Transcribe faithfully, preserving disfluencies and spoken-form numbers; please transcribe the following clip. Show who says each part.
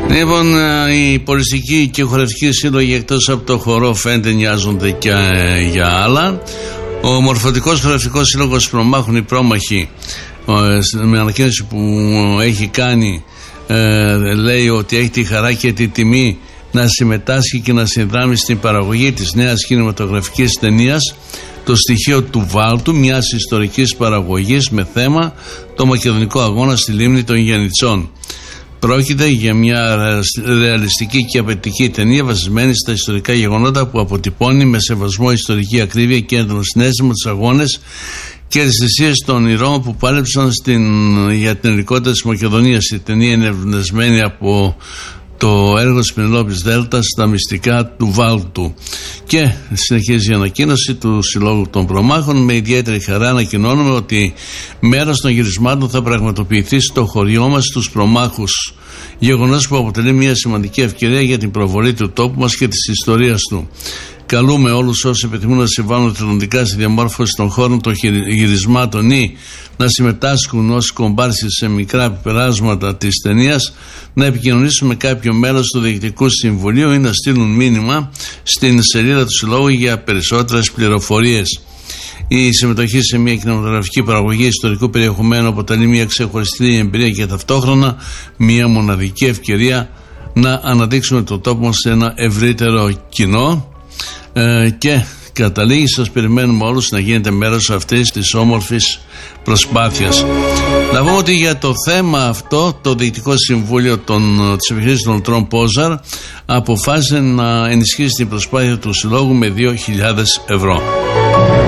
Speaker 1: Λοιπόν, οι πολιστικοί και χορευτικοί σύλλογοι εκτός από το χορό φαίνεται νοιάζονται και για άλλα. Ο Μορφωτικός Χορευτικός Σύλλογος Προμάχων, οι πρόμαχοι, με ανακοίνωση που έχει κάνει, λέει ότι έχει τη χαρά και τη τιμή να συμμετάσχει και να συνδράμει στην παραγωγή της νέας κινηματογραφικής ταινίας το στοιχείο του Βάλτου, μιας ιστορικής παραγωγής με θέμα το μακεδονικό αγώνα στη λίμνη των Γιαννιτσών. Πρόκειται για μια ρεαλιστική και απαιτητική ταινία βασισμένη στα ιστορικά γεγονότα που αποτυπώνει με σεβασμό, ιστορική ακρίβεια και έντονο συναίσθημα τους αγώνες και τις θυσίες των ηρώων που πάλεψαν στην, για την ελληνικότητα της Μακεδονίας. Η ταινία είναι εμπνευσμένη από το έργο της Πενελόπης Δέλτα στα μυστικά του Βάλτου. Και συνεχίζει η ανακοίνωση του Συλλόγου των Προμάχων. Με ιδιαίτερη χαρά ανακοινώνουμε ότι μέρος των γυρισμάτων θα πραγματοποιηθεί στο χωριό μας, στους Προμάχους. Γεγονός που αποτελεί μια σημαντική ευκαιρία για την προβολή του τόπου μας και της ιστορίας του. Καλούμε όλους όσοι επιθυμούν να συμβάλλουν θελοντικά στη διαμόρφωση των χώρων των γυρισμάτων ή να συμμετάσχουν ως κομπάρσοι σε μικρά περάσματα της ταινίας να επικοινωνήσουν με κάποιο μέλος του Διοικητικού Συμβουλίου ή να στείλουν μήνυμα στην σελίδα του Συλλόγου για περισσότερες πληροφορίες. Η συμμετοχή σε μια κινηματογραφική παραγωγή ιστορικού περιεχομένου αποτελεί μια ξεχωριστή εμπειρία και ταυτόχρονα μια μοναδική ευκαιρία να αναδείξουμε το τόπο μας σε ένα ευρύτερο κοινό. Ε, και καταλήγει, σας περιμένουμε όλους να γίνετε μέρος αυτής της όμορφης προσπάθειας. Να πούμε ότι για το θέμα αυτό το Διοικητικό Συμβούλιο των, της επιχειρήσης των Λουτρών Πόζαρ αποφάσισε να ενισχύσει την προσπάθεια του Συλλόγου με δύο χιλιάδες ευρώ.